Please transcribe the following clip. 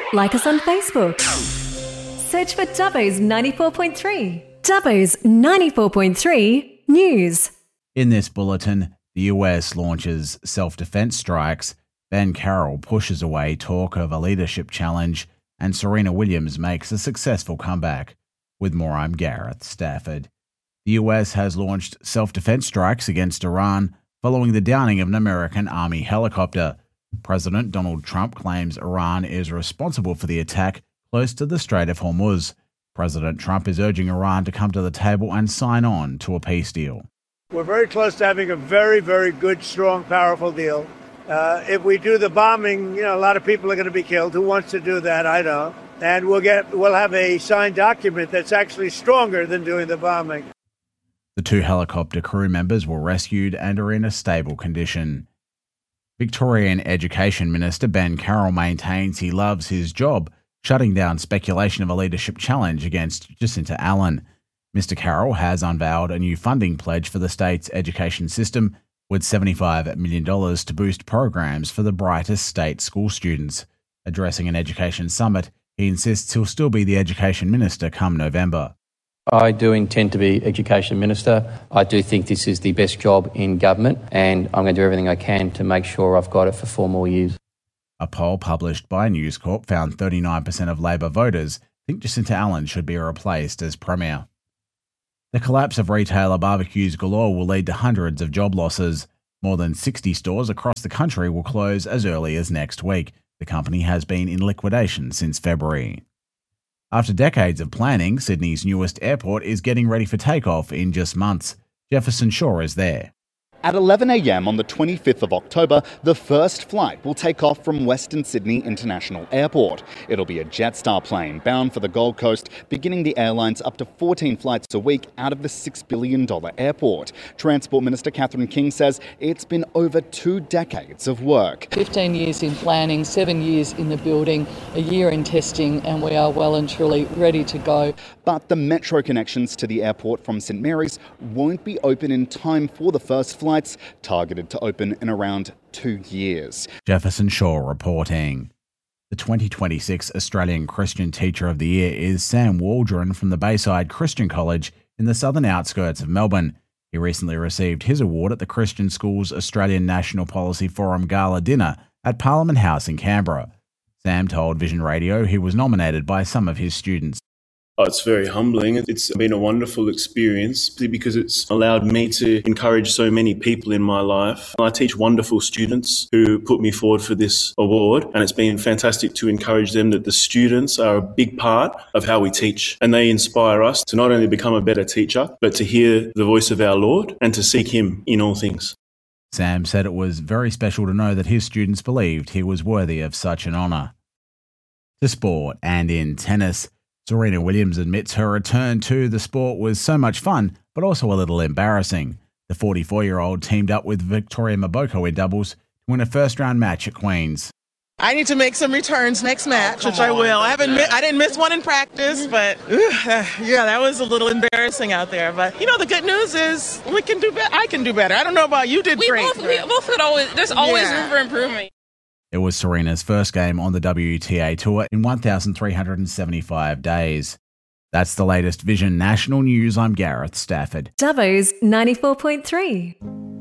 Like us on Facebook. Search for Dubbo's 94.3. Dubbo's 94.3 News. In this bulletin, the US launches self-defense strikes, Ben Carroll pushes away talk of a leadership challenge, and Serena Williams makes a successful comeback. With more, I'm Gareth Stafford. The US has launched self-defense strikes against Iran following the downing of an American Army helicopter. President Donald Trump claims Iran is responsible for the attack close to the Strait of Hormuz. President Trump is urging Iran to come to the table and sign on to a peace deal. We're very close to having a very, very good, strong, powerful deal. If we do the bombing, a lot of people are going to be killed. Who wants to do that? I don't. And we'll have a signed document that's actually stronger than doing the bombing. The two helicopter crew members were rescued and are in a stable condition. Victorian Education Minister Ben Carroll maintains he loves his job, shutting down speculation of a leadership challenge against Jacinta Allen. Mr. Carroll has unveiled a new funding pledge for the state's education system, with $75 million to boost programs for the brightest state school students. Addressing an education summit, he insists he'll still be the education minister come November. I do intend to be Education Minister. I do think this is the best job in government, and I'm going to do everything I can to make sure I've got it for 4 more years. A poll published by News Corp found 39% of Labor voters think Jacinta Allen should be replaced as Premier. The collapse of retailer Barbecues Galore will lead to hundreds of job losses. More than 60 stores across the country will close as early as next week. The company has been in liquidation since February. After decades of planning, Sydney's newest airport is getting ready for takeoff in just months. Jefferson Shaw is there. At 11 a.m. on the 25th of October, the first flight will take off from Western Sydney International Airport. It'll be a Jetstar plane bound for the Gold Coast, beginning the airline's up to 14 flights a week out of the $6 billion airport. Transport Minister Catherine King says it's been over 2 decades of work. 15 years in planning, 7 years in the building, a year in testing, and we are well and truly ready to go. But the metro connections to the airport from St Mary's won't be open in time for the first flights, targeted to open in around 2 years. Jefferson Shaw reporting. The 2026 Australian Christian Teacher of the Year is Sam Waldron from the Bayside Christian College in the southern outskirts of Melbourne. He recently received his award at the Christian Schools Australian National Policy Forum Gala dinner at Parliament House in Canberra. Sam told Vision Radio he was nominated by some of his students. It's very humbling. It's been a wonderful experience because it's allowed me to encourage so many people in my life. I teach wonderful students who put me forward for this award, and it's been fantastic to encourage them that the students are a big part of how we teach, and they inspire us to not only become a better teacher, but to hear the voice of our Lord and to seek Him in all things. Sam said it was very special to know that his students believed he was worthy of such an honour. To sport, and in tennis, Serena Williams admits her return to the sport was so much fun, but also a little embarrassing. The 44-year-old teamed up with Victoria Mboko in doubles to win a first-round match at Queen's. I need to make some returns next match, which I will. I didn't miss one in practice, but that was a little embarrassing out there. But the good news is we can do better. I can do better. I don't know about you. Did great. We both could always. There's always room for improvement. It was Serena's first game on the WTA Tour in 1,375 days. That's the latest Vision National News. I'm Gareth Stafford. Dubbo's 94.3.